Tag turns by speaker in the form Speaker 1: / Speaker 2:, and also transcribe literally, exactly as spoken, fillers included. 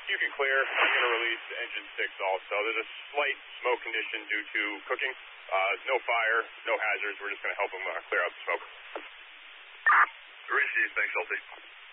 Speaker 1: you can clear. I'm going to release engine six also. There's a slight smoke condition due to cooking. Uh, no fire, no hazards. We're just going to help them uh, clear out the smoke.
Speaker 2: Receive. Thanks, L T.